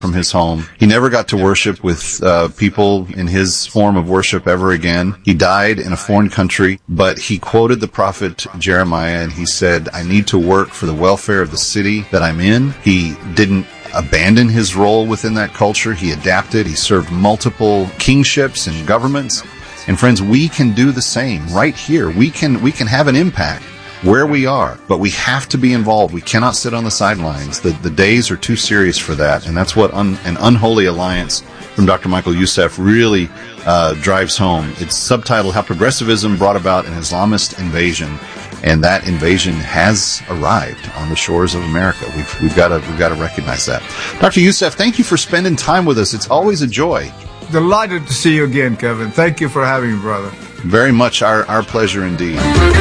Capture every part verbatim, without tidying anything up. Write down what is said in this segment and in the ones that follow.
from his home. He never got to worship with uh, people in his form of worship ever again. He died in a foreign country, but he quoted the prophet Jeremiah, and he said, I need to work for the welfare of the city that I'm in. He didn't abandon his role within that culture. He adapted. He served multiple kingships and governments. And friends, we can do the same right here. We can, we can have an impact where we are, but we have to be involved. We cannot sit on the sidelines. The, the days are too serious for that, and that's what un, an unholy alliance from Doctor Michael Youssef really uh, drives home. It's subtitled How Progressivism Brought About an Islamist Invasion, and that invasion has arrived on the shores of America. We've, we've got to we've got to recognize that. Doctor Youssef, thank you for spending time with us. It's always a joy. Delighted to see you again, Kevin. Thank you for having me, brother. Very much our, our pleasure indeed.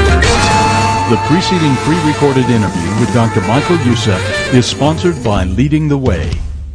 The preceding pre-recorded interview with Doctor Michael Youssef is sponsored by Leading the Way.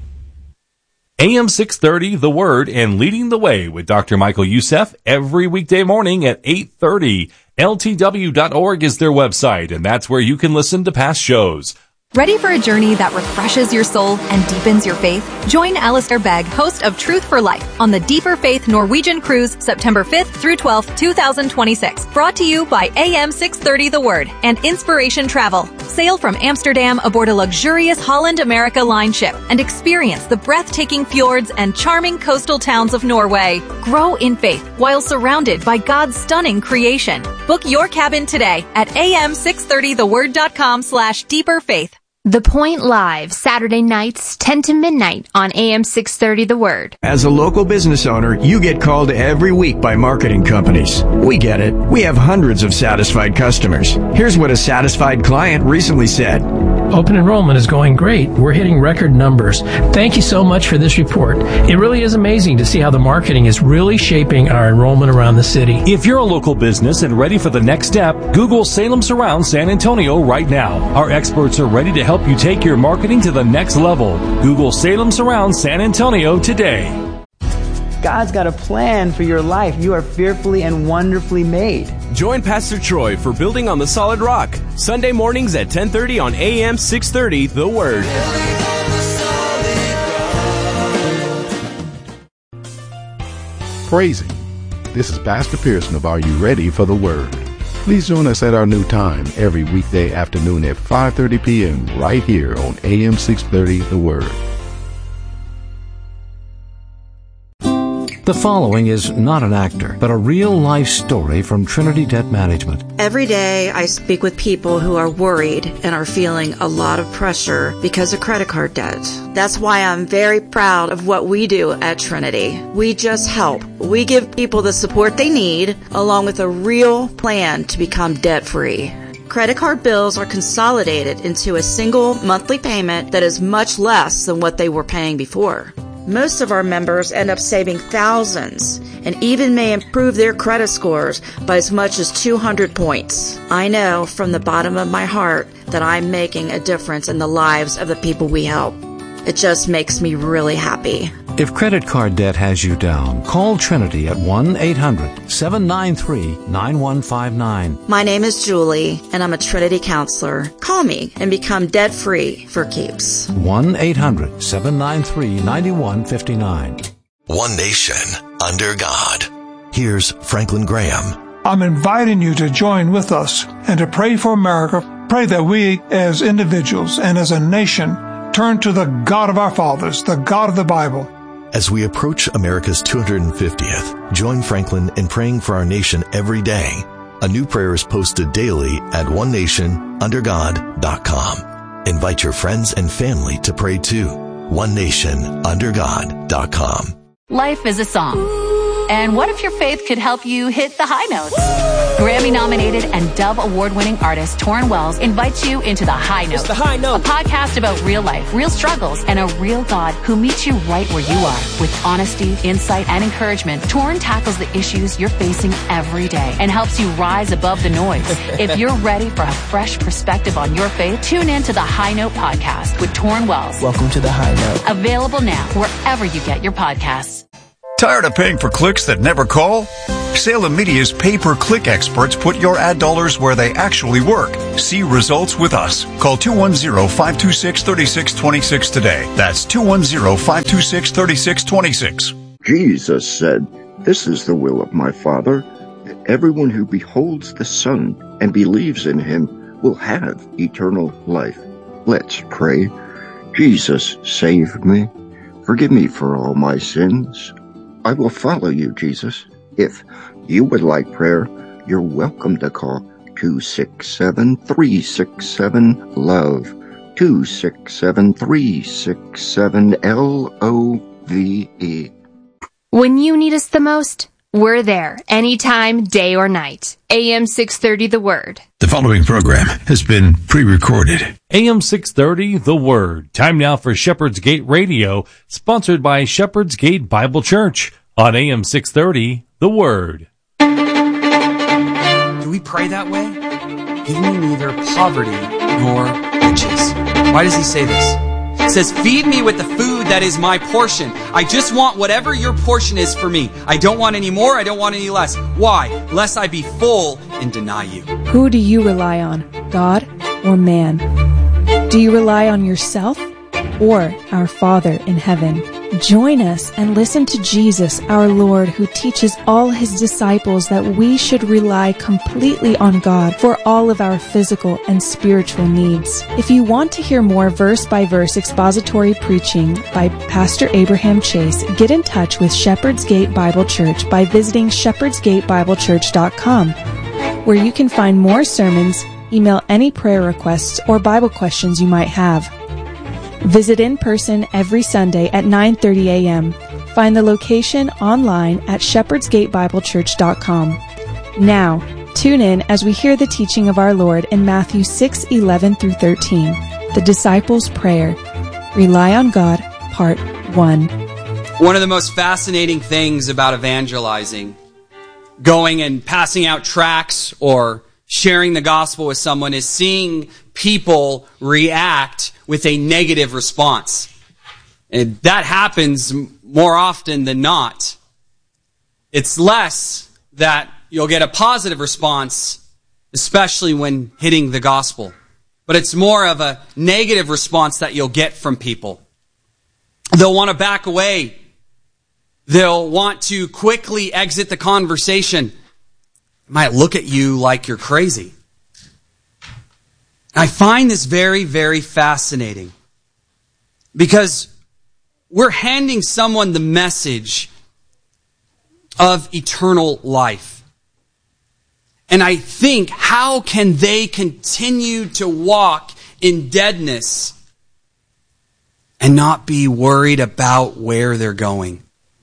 A M six thirty, The Word, and Leading the Way with Doctor Michael Youssef every weekday morning at eight thirty. L T W dot org is their website, and that's where you can listen to past shows. Ready for a journey that refreshes your soul and deepens your faith? Join Alistair Begg, host of Truth for Life, on the Deeper Faith Norwegian Cruise, September fifth through twelfth, twenty twenty-six. Brought to you by A M six thirty The Word and Inspiration Travel. Sail from Amsterdam aboard a luxurious Holland America Line ship and experience the breathtaking fjords and charming coastal towns of Norway. Grow in faith while surrounded by God's stunning creation. Book your cabin today at A M six thirty the word dot com slash deeper faith. The Point Live, Saturday nights, ten to midnight on A M six thirty The Word. As a local business owner, you get called every week by marketing companies. We get it. We have hundreds of satisfied customers. Here's what a satisfied client recently said. Open enrollment is going great. We're hitting record numbers. Thank you so much for this report. It really is amazing to see how the marketing is really shaping our enrollment around the city. If you're a local business and ready for the next step, Google Salem Surround San Antonio right now. Our experts are ready to help you take your marketing to the next level. Google Salem Surround San Antonio today. God's got a plan for your life. You are fearfully and wonderfully made. Join Pastor Troy for Building on the Solid Rock, Sunday mornings at ten thirty on A M six thirty The Word. Praising. This is Pastor Pearson of Are You Ready for the Word? Please join us at our new time every weekday afternoon at five thirty p.m. right here on A M six thirty The Word. The following is not an actor, but a real-life story from Trinity Debt Management. Every day I speak with people who are worried and are feeling a lot of pressure because of credit card debt. That's why I'm very proud of what we do at Trinity. We just help. We give people the support they need, along with a real plan to become debt-free. Credit card bills are consolidated into a single monthly payment that is much less than what they were paying before. Most of our members end up saving thousands and even may improve their credit scores by as much as two hundred points. I know from the bottom of my heart that I'm making a difference in the lives of the people we help. It just makes me really happy. If credit card debt has you down, call Trinity at one eight hundred seven nine three nine one five nine. My name is Julie, and I'm a Trinity counselor. Call me and become debt-free for keeps. one eight hundred seven nine three nine one five nine. One nation under God. Here's Franklin Graham. I'm inviting you to join with us and to pray for America. Pray that we as individuals and as a nation turn to the God of our fathers, the God of the Bible. As we approach America's two hundred fiftieth, join Franklin in praying for our nation every day. A new prayer is posted daily at one nation under god dot com. Invite your friends and family to pray too. one nation under god dot com. Life is a song. And what if your faith could help you hit the high notes? Grammy-nominated and Dove Award-winning artist Torrin Wells invites you into The High Note, the High Note, a podcast about real life, real struggles, and a real God who meets you right where you are. With honesty, insight, and encouragement, Torrin tackles the issues you're facing every day and helps you rise above the noise. If you're ready for a fresh perspective on your faith, tune in to The High Note podcast with Torrin Wells. Welcome to The High Note. Available now wherever you get your podcasts. Tired of paying for clicks that never call? Salem Media's pay-per-click experts put your ad dollars where they actually work. See results with us. Call two one zero, five two six, three six two six today. That's two one zero, five two six, three six two six. Jesus said, "This is the will of my Father, that everyone who beholds the Son and believes in him will have eternal life." Let's pray. Jesus, save me. Forgive me for all my sins. I will follow you, Jesus. If you would like prayer, you're welcome to call two six seven, three six seven, LOVE, two six seven, three six seven, L O V E. When you need us the most, we're there, anytime, day or night. A M six thirty The Word. The following program has been pre-recorded. A M six thirty, The Word. Time now for Shepherd's Gate Radio, sponsored by Shepherd's Gate Bible Church on A M six thirty, The Word. Do we pray that way? Give me neither poverty nor riches. Why does he say this? It says, feed me with the food that is my portion. I just want whatever your portion is for me. I don't want any more. I don't want any less. Why? Lest I be full and deny you. Who do you rely on, God or man? Do you rely on yourself or our Father in heaven? Join us and listen to Jesus, our Lord, who teaches all his disciples that we should rely completely on God for all of our physical and spiritual needs. If you want to hear more verse-by-verse expository preaching by Pastor Abraham Chase, get in touch with Shepherd's Gate Bible Church by visiting shepherds gate bible church dot com, where you can find more sermons, email any prayer requests or Bible questions you might have. Visit in person every Sunday at nine thirty a.m. Find the location online at shepherds gate bible church dot com. Now, tune in as we hear the teaching of our Lord in Matthew six eleven through thirteen, the Disciples' Prayer. Rely on God, Part one. One of the most fascinating things about evangelizing, going and passing out tracts or sharing the gospel with someone, is seeing people react with a negative response. And that happens more often than not. It's less that you'll get a positive response, especially when hitting the gospel. But it's more of a negative response that you'll get from people. They'll want to back away. They'll want to quickly exit the conversation. They might look at you like you're crazy. I find this very, very fascinating because we're handing someone the message of eternal life. And I think, how can they continue to walk in deadness and not be worried about where they're going?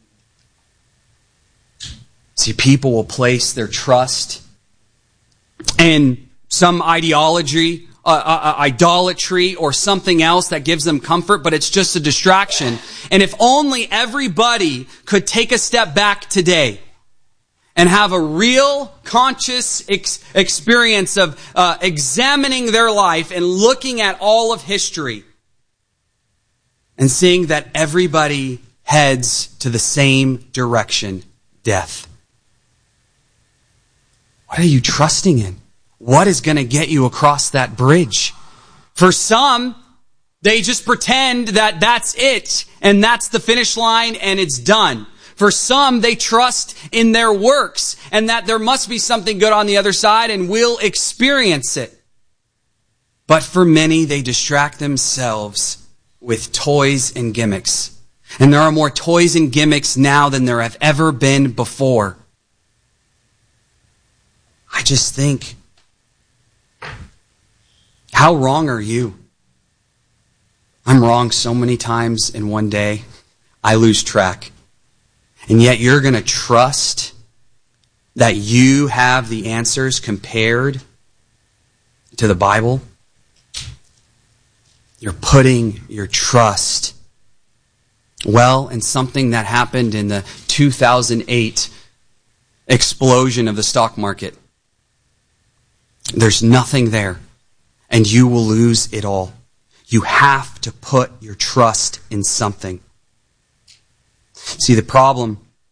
See, people will place their trust in some ideology, Uh, uh, idolatry, or something else that gives them comfort, but it's just a distraction. And if only everybody could take a step back today and have a real conscious ex- experience of uh, examining their life and looking at all of history and seeing that everybody heads to the same direction, death. What are you trusting in? What is going to get you across that bridge? For some, they just pretend that that's it, and that's the finish line, and it's done. For some, they trust in their works, and that there must be something good on the other side, and we'll experience it. But for many, they distract themselves with toys and gimmicks. And there are more toys and gimmicks now than there have ever been before. I just think, how wrong are you? I'm wrong so many times in one day, I lose track. And yet you're going to trust that you have the answers compared to the Bible? You're putting your trust, well, in something that happened in the two thousand eight explosion of the stock market. There's nothing there. And you will lose it all. You have to put your trust in something. See, the problem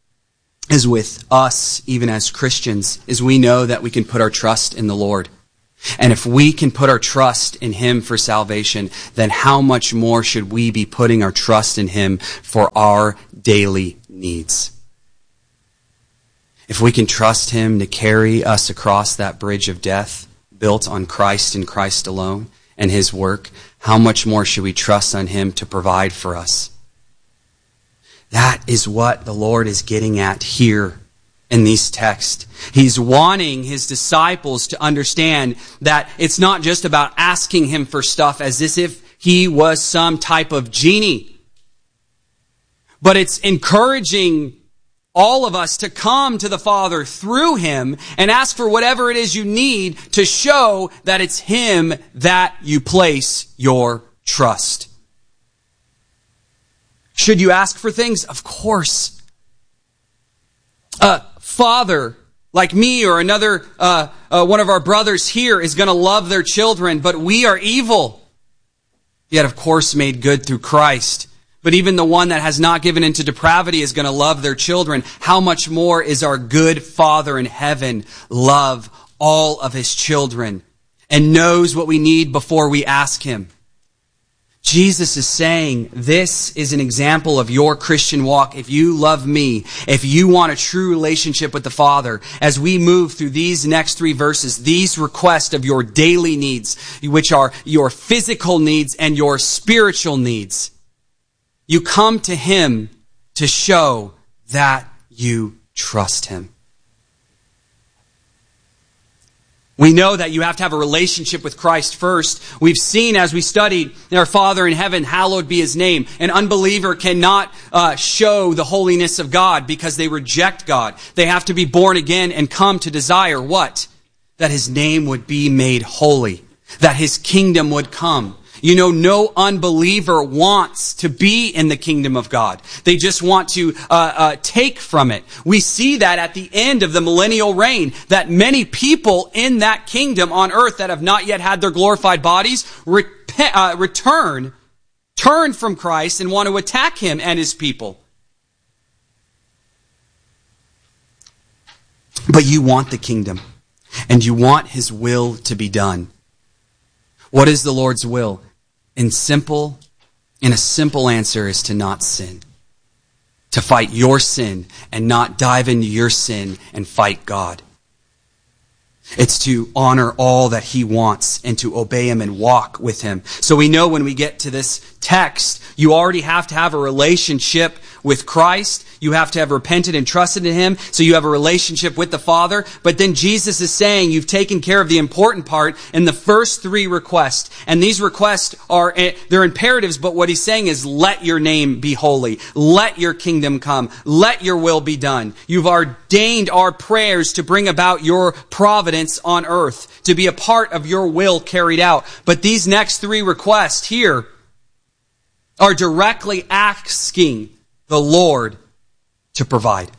is with us, even as Christians, is we know that we can put our trust in the Lord. And if we can put our trust in Him for salvation, then how much more should we be putting our trust in Him for our daily needs? If we can trust Him to carry us across that bridge of death built on Christ and Christ alone and His work, how much more should we trust on Him to provide for us? That is what the Lord is getting at here in these texts. He's wanting His disciples to understand that it's not just about asking Him for stuff as if He was some type of genie, but it's encouraging all of us to come to the Father through Him and ask for whatever it is you need to show that it's Him that you place your trust. Should you ask for things? Of course. A father like me or another, uh, uh, one of our brothers here is going to love their children, but we are evil. Yet, of course, made good through Christ. But even the one that has not given into depravity is going to love their children. How much more is our good Father in heaven love all of His children and knows what we need before we ask Him? Jesus is saying, this is an example of your Christian walk. If you love me, if you want a true relationship with the Father, as we move through these next three verses, these requests of your daily needs, which are your physical needs and your spiritual needs, you come to Him to show that you trust Him. We know that you have to have a relationship with Christ first. We've seen as we studied, our Father in heaven, hallowed be His name. An unbeliever cannot uh, show the holiness of God because they reject God. They have to be born again and come to desire what? That His name would be made holy. That His kingdom would come. You know, no unbeliever wants to be in the kingdom of God. They just want to uh, uh, take from it. We see that at the end of the millennial reign, that many people in that kingdom on earth that have not yet had their glorified bodies repent, uh, return, turn from Christ and want to attack Him and His people. But you want the kingdom, and you want His will to be done. What is the Lord's will? In simple, in a simple answer is to not sin. To fight your sin and not dive into your sin and fight God. It's to honor all that He wants and to obey Him and walk with Him. So we know when we get to this text, you already have to have a relationship with Christ. You have to have repented and trusted in Him, so you have a relationship with the Father. But then Jesus is saying you've taken care of the important part in the first three requests. And these requests are, they're imperatives, but what He's saying is let your name be holy. Let your kingdom come. Let your will be done. You've ordained our prayers to bring about your providence on earth, to be a part of your will carried out. But these next three requests here are directly asking the Lord to provide.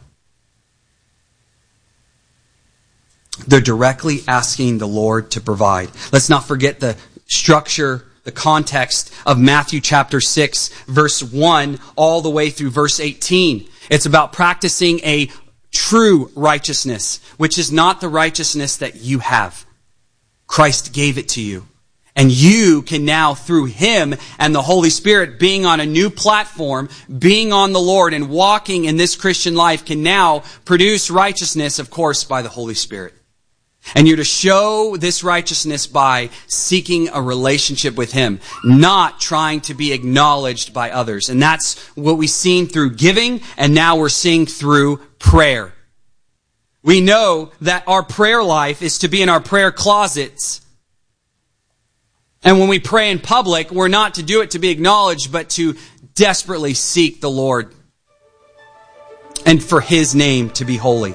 They're directly asking the Lord to provide. Let's not forget the structure, the context of Matthew chapter six, verse one, all the way through verse eighteen. It's about practicing a true righteousness, which is not the righteousness that you have. Christ gave it to you. And you can now, through Him and the Holy Spirit, being on a new platform, being on the Lord and walking in this Christian life, can now produce righteousness, of course, by the Holy Spirit. And you're to show this righteousness by seeking a relationship with Him, not trying to be acknowledged by others. And that's what we've seen through giving, and now we're seeing through prayer. We know that our prayer life is to be in our prayer closets. And when we pray in public, we're not to do it to be acknowledged, but to desperately seek the Lord and for His name to be holy.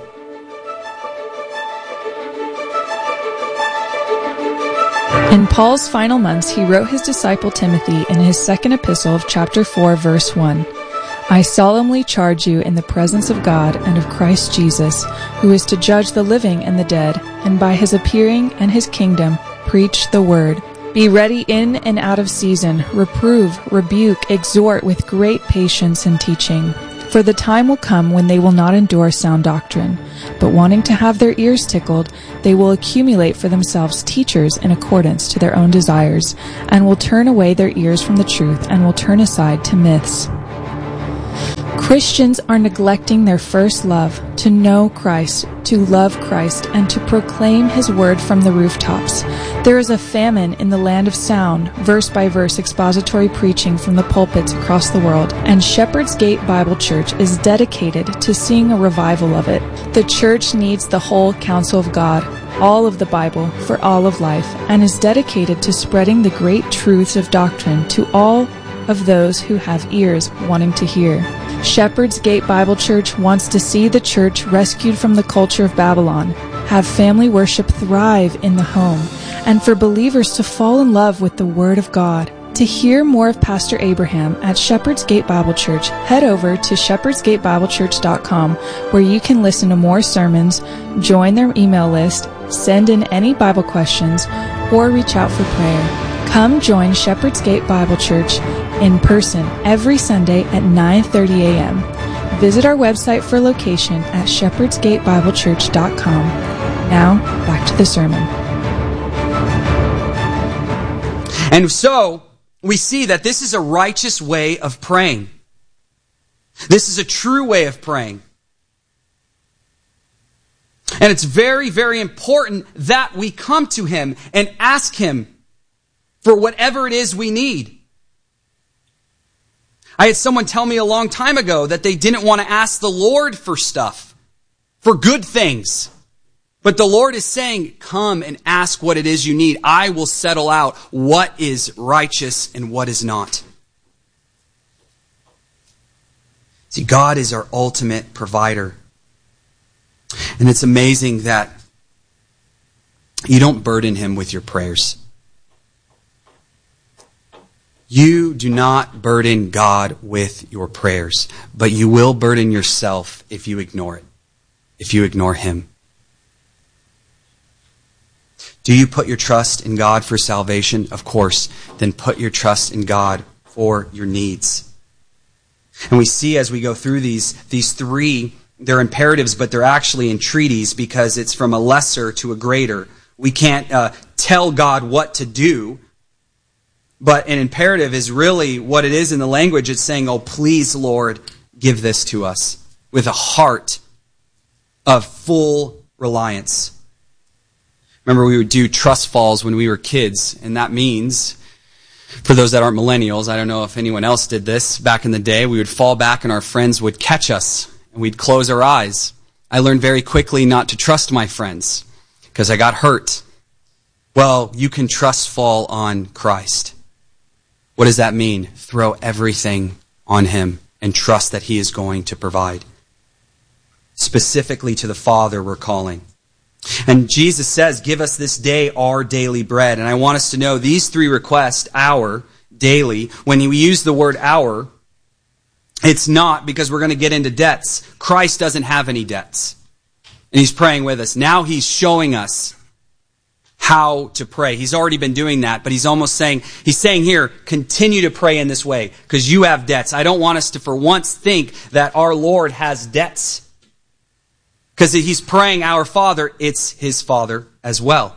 In Paul's final months, he wrote his disciple Timothy in his second epistle of chapter four, verse one, I solemnly charge you in the presence of God and of Christ Jesus, who is to judge the living and the dead, and by His appearing and His kingdom, preach the word. Be ready in and out of season, reprove, rebuke, exhort with great patience and teaching. For the time will come when they will not endure sound doctrine, but wanting to have their ears tickled, they will accumulate for themselves teachers in accordance to their own desires, and will turn away their ears from the truth and will turn aside to myths. Christians are neglecting their first love, to know Christ, to love Christ, and to proclaim His word from the rooftops. There is a famine in the land of sound, verse by verse expository preaching from the pulpits across the world, and Shepherd's Gate Bible Church is dedicated to seeing a revival of it. The church needs the whole counsel of God, all of the Bible, for all of life, and is dedicated to spreading the great truths of doctrine to all of those who have ears wanting to hear. Shepherd's Gate Bible Church wants to see the church rescued from the culture of Babylon, have family worship thrive in the home, and for believers to fall in love with the Word of God. To hear more of Pastor Abraham at Shepherd's Gate Bible Church, head over to shepherds gate bible church dot com, where you can listen to more sermons, join their email list, send in any Bible questions, or reach out for prayer. Come join Shepherd's Gate Bible Church in person every Sunday at nine thirty a.m. Visit our website for location at shepherds gate bible church dot com. Now, back to the sermon. And so, we see that this is a righteous way of praying. This is a true way of praying. And it's very, very important that we come to Him and ask Him for whatever it is we need. I had someone tell me a long time ago that they didn't want to ask the Lord for stuff, for good things. But the Lord is saying, come and ask what it is you need. I will settle out what is righteous and what is not. See, God is our ultimate provider. And it's amazing that you don't burden Him with your prayers. You do not burden God with your prayers, but you will burden yourself if you ignore it, if you ignore Him. Do you put your trust in God for salvation? Of course. Then put your trust in God for your needs. And we see as we go through these, these three, they're imperatives, but they're actually entreaties because it's from a lesser to a greater. We can't uh, tell God what to do. But an imperative is really what it is in the language. It's saying, oh, please, Lord, give this to us with a heart of full reliance. Remember, we would do trust falls when we were kids, and that means, for those that aren't millennials, I don't know if anyone else did this back in the day, we would fall back and our friends would catch us, and we'd close our eyes. I learned very quickly not to trust my friends because I got hurt. Well, you can trust fall on Christ. What does that mean? Throw everything on Him and trust that He is going to provide. Specifically to the Father we're calling. And Jesus says, give us this day our daily bread. And I want us to know these three requests, our, daily, when we use the word our, it's not because we're going to get into debts. Christ doesn't have any debts. And He's praying with us. Now He's showing us how to pray. He's already been doing that, but He's almost saying, He's saying here, continue to pray in this way, because you have debts. I don't want us to for once think that our Lord has debts. Because He's praying our Father, it's His Father as well.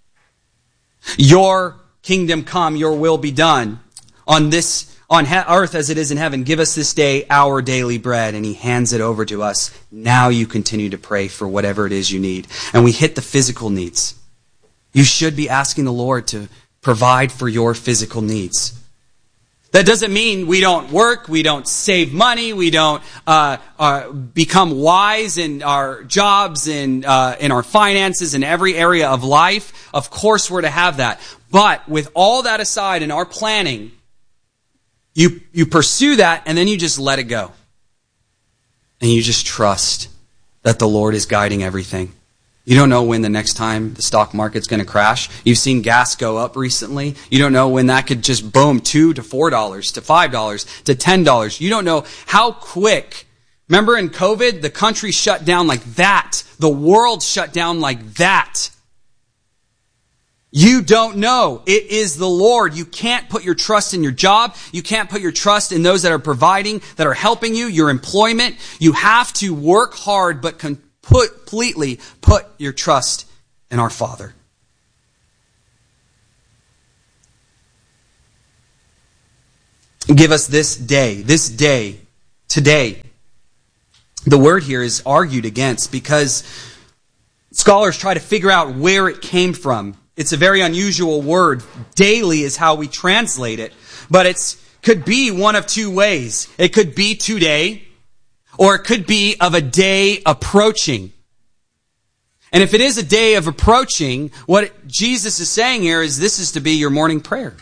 Your kingdom come, your will be done on this, on earth as it is in heaven. Give us this day our daily bread. And He hands it over to us. Now you continue to pray for whatever it is you need. And we hit the physical needs. You should be asking the Lord to provide for your physical needs. That doesn't mean we don't work, we don't save money, we don't uh, uh, become wise in our jobs, in, uh, in our finances, in every area of life. Of course we're to have that. But with all that aside in our planning, you, you pursue that and then you just let it go. And you just trust that the Lord is guiding everything. You don't know when the next time the stock market's going to crash. You've seen gas go up recently. You don't know when that could just boom two to four dollars to five dollars to ten dollars. You don't know how quick. Remember in COVID, the country shut down like that. The world shut down like that. You don't know. It is the Lord. You can't put your trust in your job. You can't put your trust in those that are providing, that are helping you, your employment. You have to work hard, but completely put your trust in our Father. Give us this day, this day, today. The word here is argued against because scholars try to figure out where it came from. It's a very unusual word. Daily is how we translate it. But it could be one of two ways. It could be today, or it could be of a day approaching. And if it is a day of approaching, what Jesus is saying here is this is to be your morning prayer.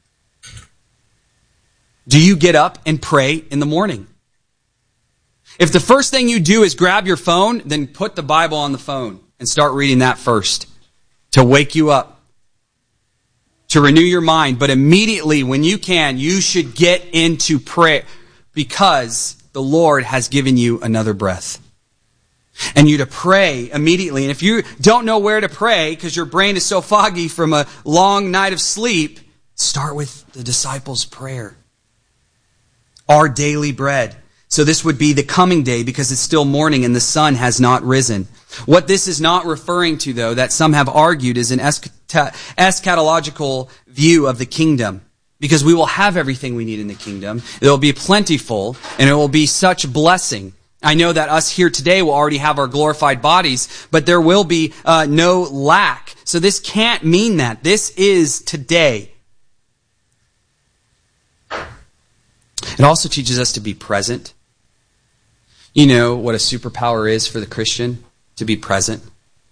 Do you get up and pray in the morning? If the first thing you do is grab your phone, then put the Bible on the phone and start reading that first to wake you up, to renew your mind. But immediately when you can, you should get into prayer because the Lord has given you another breath. And you to pray immediately. And if you don't know where to pray because your brain is so foggy from a long night of sleep, start with the disciples' prayer. Our daily bread. So this would be the coming day because it's still morning and the sun has not risen. What this is not referring to, though, that some have argued is an eschatological view of the kingdom. Because we will have everything we need in the kingdom. It will be plentiful and it will be such blessing. I know that us here today will already have our glorified bodies, but there will be uh, no lack. So this can't mean that. This is today. It also teaches us to be present. You know what a superpower is for the Christian? To be present.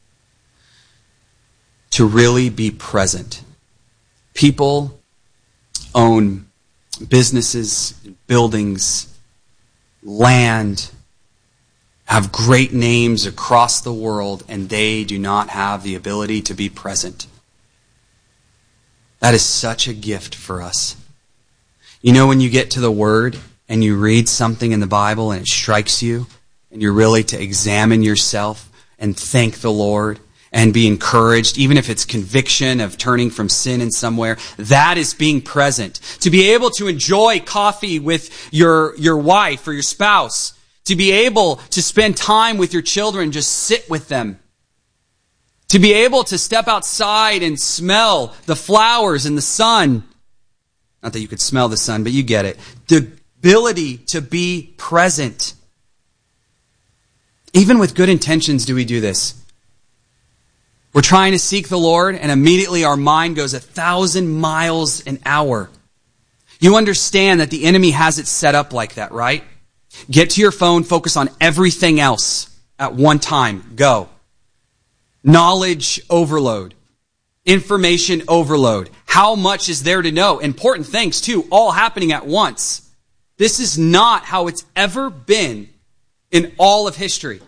To really be present. People own businesses, buildings, land, have great names across the world, and they do not have the ability to be present. That is such a gift for us. You know, when you get to the Word and you read something in the Bible and it strikes you, and you're really to examine yourself and thank the Lord and be encouraged, even if it's conviction of turning from sin in somewhere, that is being present. To be able to enjoy coffee with your, your wife or your spouse, to be able to spend time with your children, just sit with them. To be able to step outside and smell the flowers and the sun. Not that you could smell the sun, but you get it. The ability to be present. Even with good intentions do we do this. We're trying to seek the Lord and immediately our mind goes a thousand miles an hour. You understand that the enemy has it set up like that, right? Get to your phone, focus on everything else at one time. Go. Knowledge overload. Information overload. How much is there to know? Important things too, all happening at once. This is not how it's ever been in all of history.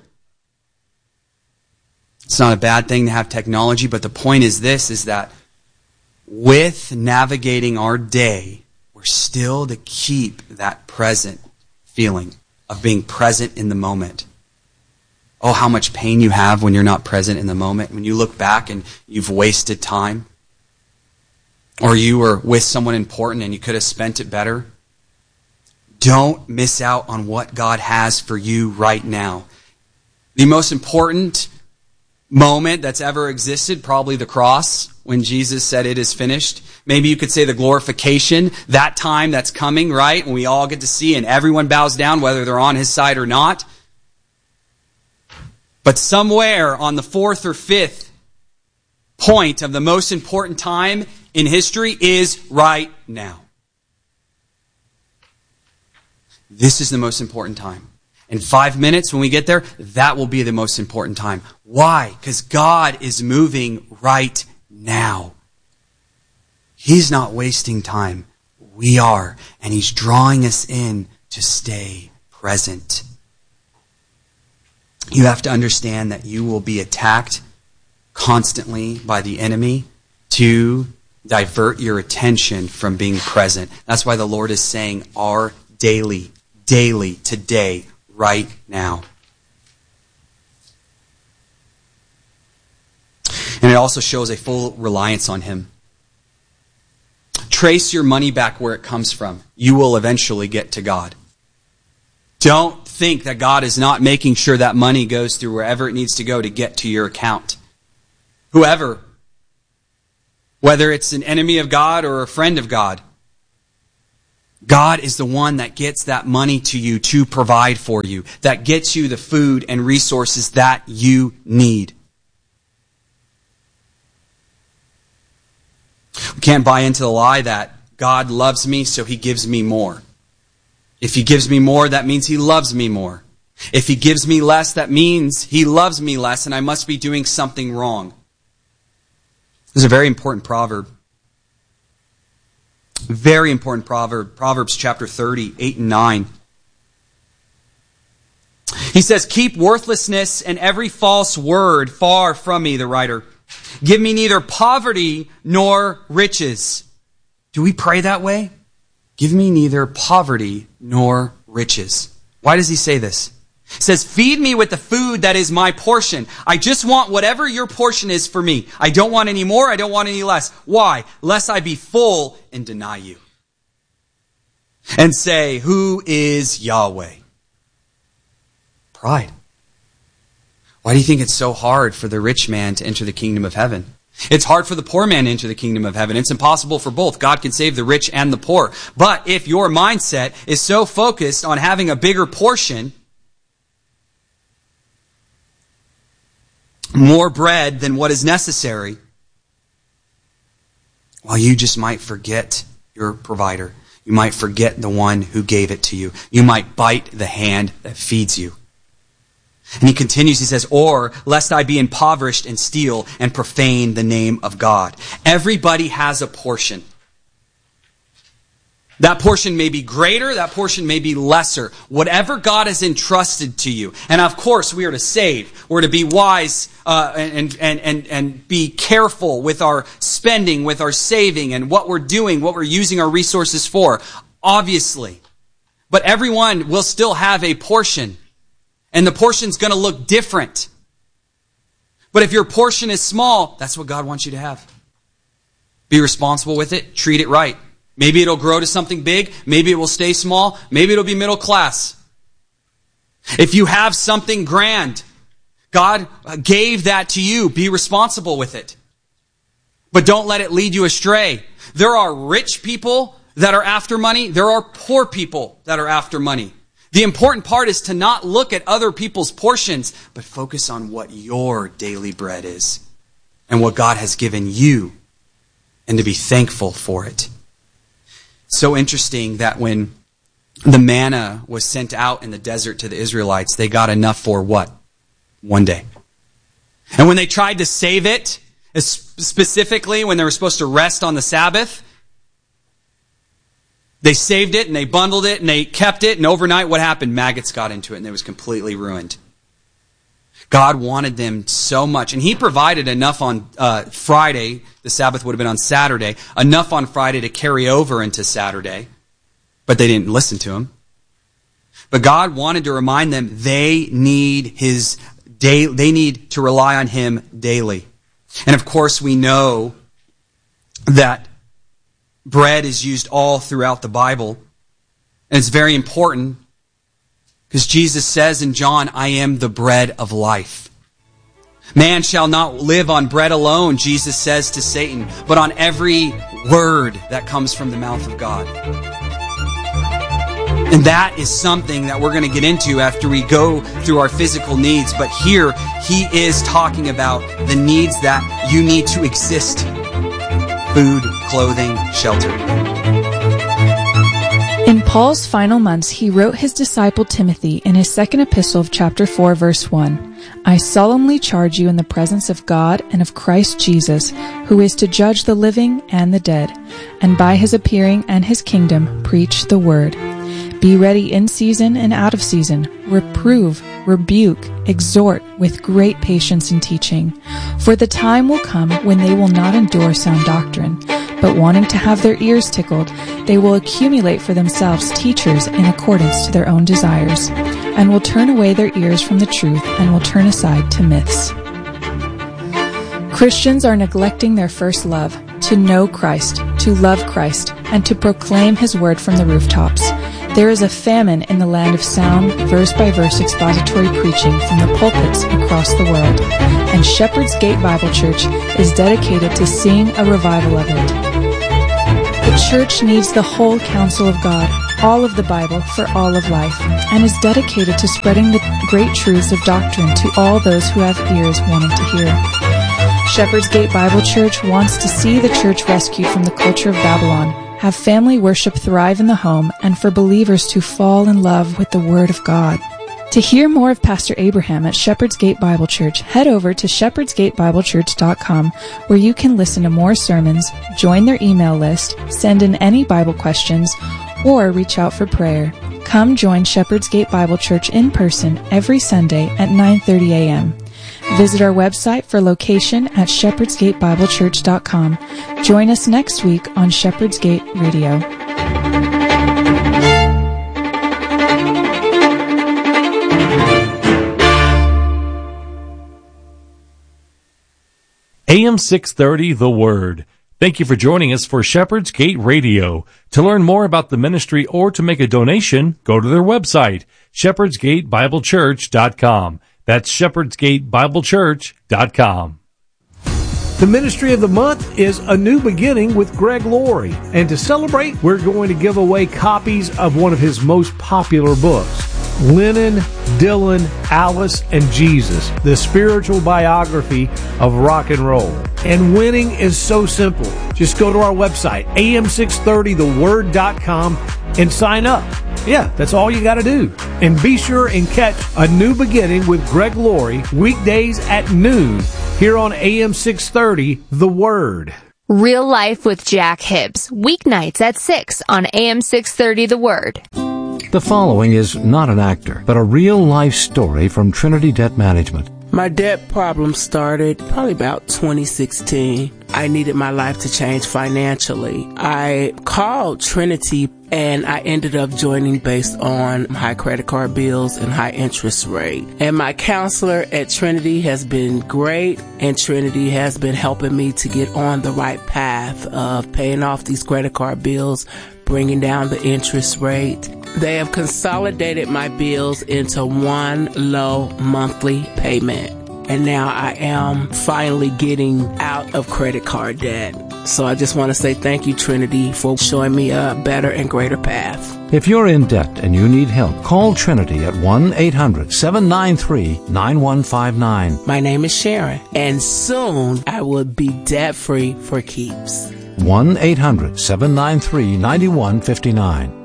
It's not a bad thing to have technology, but the point is this, is that with navigating our day, we're still to keep that present feeling of being present in the moment. Oh, how much pain you have when you're not present in the moment. When you look back and you've wasted time. Or you were with someone important and you could have spent it better. Don't miss out on what God has for you right now. The most important moment that's ever existed, probably the cross, when Jesus said it is finished. Maybe you could say the glorification, that time that's coming, right? When we all get to see and everyone bows down, whether they're on his side or not. But somewhere on the fourth or fifth point of the most important time in history is right now. This is the most important time. In five minutes when we get there, that will be the most important time. Why? Because God is moving right now. He's not wasting time. We are. And He's drawing us in to stay present. You have to understand that you will be attacked constantly by the enemy to divert your attention from being present. That's why the Lord is saying our daily, daily, today, right now. And it also shows a full reliance on him. Trace your money back where it comes from. You will eventually get to God. Don't think that God is not making sure that money goes through wherever it needs to go to get to your account. Whoever, whether it's an enemy of God or a friend of God, God is the one that gets that money to you to provide for you, that gets you the food and resources that you need. We can't buy into the lie that God loves me, so he gives me more. If he gives me more, that means he loves me more. If he gives me less, that means he loves me less, and I must be doing something wrong. This is a very important proverb. Very important proverb. Proverbs chapter thirty, eight and nine. He says, keep worthlessness and every false word far from me, the writer. Give me neither poverty nor riches. Do we pray that way? Give me neither poverty nor riches. Why does he say this? He says, feed me with the food that is my portion. I just want whatever your portion is for me. I don't want any more. I don't want any less. Why? Lest I be full and deny you. And say, who is Yahweh? Pride. Why do you think it's so hard for the rich man to enter the kingdom of heaven? It's hard for the poor man to enter the kingdom of heaven. It's impossible for both. God can save the rich and the poor. But if your mindset is so focused on having a bigger portion, more bread than what is necessary, well, you just might forget your provider. You might forget the one who gave it to you. You might bite the hand that feeds you. And he continues, he says, or lest I be impoverished and steal and profane the name of God. Everybody has a portion. That portion may be greater, that portion may be lesser. Whatever God has entrusted to you. And of course, we are to save. We're to be wise uh, and, and, and, and be careful with our spending, with our saving, and what we're doing, what we're using our resources for. Obviously. But everyone will still have a portion. And the portion's going to look different. But if your portion is small, that's what God wants you to have. Be responsible with it. Treat it right. Maybe it'll grow to something big. Maybe it will stay small. Maybe it'll be middle class. If you have something grand, God gave that to you. Be responsible with it. But don't let it lead you astray. There are rich people that are after money. There are poor people that are after money. The important part is to not look at other people's portions, but focus on what your daily bread is and what God has given you, and to be thankful for it. So interesting that when the manna was sent out in the desert to the Israelites, they got enough for what? One day. And when they tried to save it, specifically when they were supposed to rest on the Sabbath, they saved it and they bundled it and they kept it, and overnight what happened? Maggots got into it and it was completely ruined. God wanted them so much, and he provided enough on uh, Friday. The Sabbath would have been on Saturday. Enough on Friday to carry over into Saturday, but they didn't listen to him. But God wanted to remind them they need his day. They need to rely on him daily. And of course, we know that bread is used all throughout the Bible. And it's very important because Jesus says in John, I am the bread of life. Man shall not live on bread alone, Jesus says to Satan, but on every word that comes from the mouth of God. And that is something that we're going to get into after we go through our physical needs. But here, he is talking about the needs that you need to exist. Food, clothing, shelter. In Paul's final months, he wrote his disciple Timothy in his second epistle of chapter four, verse one, I solemnly charge you in the presence of God and of Christ Jesus, who is to judge the living and the dead, and by his appearing and his kingdom preach the word. Be ready in season and out of season. Reprove, rebuke, exhort with great patience and teaching. For the time will come when they will not endure sound doctrine, but wanting to have their ears tickled, they will accumulate for themselves teachers in accordance to their own desires, and will turn away their ears from the truth and will turn aside to myths. Christians are neglecting their first love, to know Christ, to love Christ, and to proclaim His word from the rooftops. There is a famine in the land of sound, verse-by-verse expository preaching from the pulpits across the world, and Shepherd's Gate Bible Church is dedicated to seeing a revival of it. The church needs the whole counsel of God, all of the Bible for all of life, and is dedicated to spreading the great truths of doctrine to all those who have ears wanting to hear. Shepherd's Gate Bible Church wants to see the church rescued from the culture of Babylon, have family worship thrive in the home, and for believers to fall in love with the Word of God. To hear more of Pastor Abraham at Shepherd's Gate Bible Church, head over to shepherds gate bible church dot com, where you can listen to more sermons, join their email list, send in any Bible questions, or reach out for prayer. Come join Shepherd's Gate Bible Church in person every Sunday at nine thirty a.m. Visit our website for location at shepherds gate bible church dot com. Join us next week on Shepherd's Gate Radio. A M six thirty, The Word. Thank you for joining us for Shepherd's Gate Radio. To learn more about the ministry or to make a donation, go to their website, shepherds gate bible church dot com. That's shepherds gate bible church dot com. The Ministry of the Month is A New Beginning with Greg Laurie. And to celebrate, we're going to give away copies of one of his most popular books, Lennon, Dylan, Alice, and Jesus, the spiritual biography of rock and roll. And winning is so simple. Just go to our website, A M six thirty the word dot com, and sign up. Yeah, that's all you got to do. And be sure and catch A New Beginning with Greg Laurie weekdays at noon here on A M six thirty, The Word. Real Life with Jack Hibbs, weeknights at six on A M six thirty The Word. The following is not an actor, but a real-life story from Trinity Debt Management. My debt problem started probably about twenty sixteen. I needed my life to change financially. I called Trinity and I ended up joining based on high credit card bills and high interest rate. And my counselor at Trinity has been great, and Trinity has been helping me to get on the right path of paying off these credit card bills, bringing down the interest rate. They have consolidated my bills into one low monthly payment. And now I am finally getting out of credit card debt. So I just want to say thank you, Trinity, for showing me a better and greater path. If you're in debt and you need help, call Trinity at one eight hundred seven nine three nine one five nine. My name is Sharon, and soon I will be debt-free for keeps. one eight hundred seven nine three nine one five nine.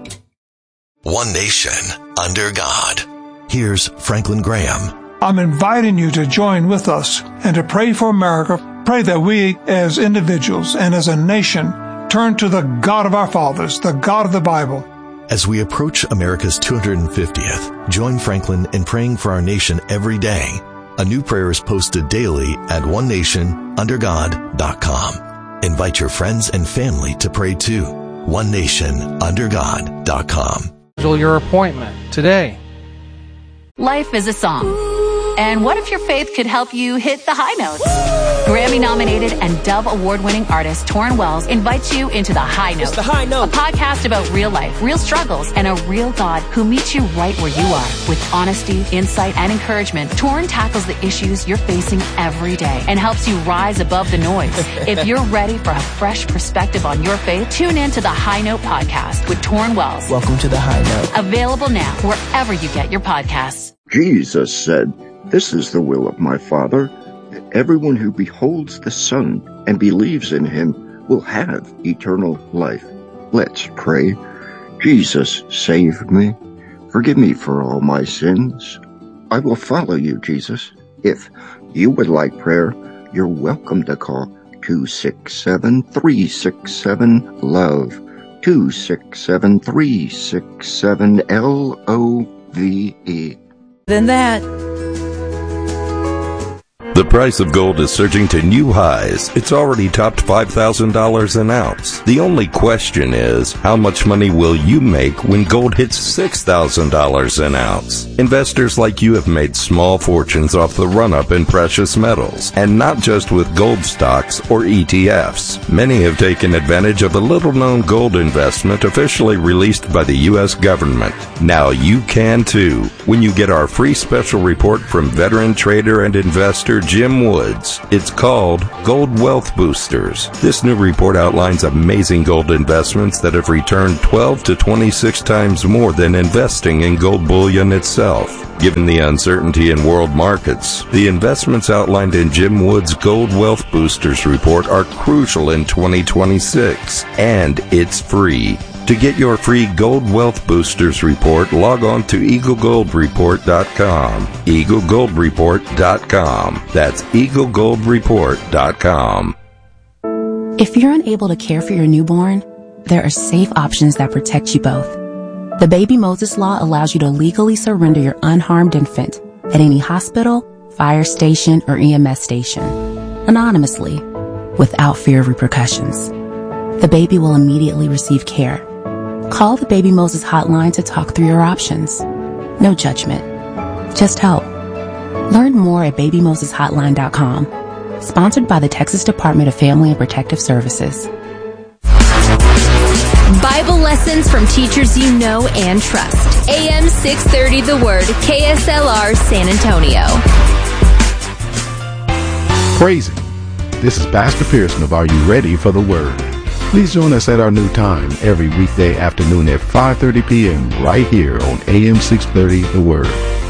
One nation under God. Here's Franklin Graham. I'm inviting you to join with us and to pray for America. Pray that we as individuals and as a nation turn to the God of our fathers, the God of the Bible. As we approach America's two hundred fiftieth, join Franklin in praying for our nation every day. A new prayer is posted daily at one nation under god dot com. Invite your friends and family to pray too. one nation under god dot com. Schedule your appointment today. Life is a song. And what if your faith could help you hit the high notes? Grammy-nominated and Dove Award-winning artist Torrin Wells invites you into The High Note. It's The High Note. A podcast about real life, real struggles, and a real God who meets you right where you are. With honesty, insight, and encouragement, Torrin tackles the issues you're facing every day and helps you rise above the noise. If you're ready for a fresh perspective on your faith, tune in to The High Note podcast with Torrin Wells. Welcome to The High Note. Available now wherever you get your podcasts. Jesus said, "This is the will of my Father, that everyone who beholds the Son and believes in him will have eternal life." Let's pray. Jesus, save me. Forgive me for all my sins. I will follow you, Jesus. If you would like prayer, you're welcome to call two six seven, three six seven, LOVE, two six seven, three six seven, L O V E. Than that. The price of gold is surging to new highs. It's already topped five thousand dollars an ounce. The only question is, how much money will you make when gold hits six thousand dollars an ounce? Investors like you have made small fortunes off the run-up in precious metals, and not just with gold stocks or E T Fs. Many have taken advantage of a little-known gold investment officially released by the U S government. Now you can too, when you get our free special report from veteran trader and investor Jim Woods. It's called Gold Wealth Boosters. This new report outlines amazing gold investments that have returned twelve to twenty-six times more than investing in gold bullion itself. Given the uncertainty in world markets, the investments outlined in Jim Woods' Gold Wealth Boosters report are crucial in twenty twenty-six, and it's free. To get your free Gold Wealth Boosters report, log on to eagle gold report dot com. eagle gold report dot com. That's eagle gold report dot com. If you're unable to care for your newborn, there are safe options that protect you both. The Baby Moses Law allows you to legally surrender your unharmed infant at any hospital, fire station, or E M S station, anonymously, without fear of repercussions. The baby will immediately receive care. Call the Baby Moses hotline to talk through your options. No judgment, just help. Learn more at baby moses hotline dot com. Sponsored by the Texas Department of Family and Protective Services. Bible lessons from teachers you know and trust. A M six thirty The Word, K S L R San Antonio. Praise Him. This is Pastor Pearson of Are You Ready for the Word? Please join us at our new time every weekday afternoon at five thirty p.m. right here on A M six thirty The Word.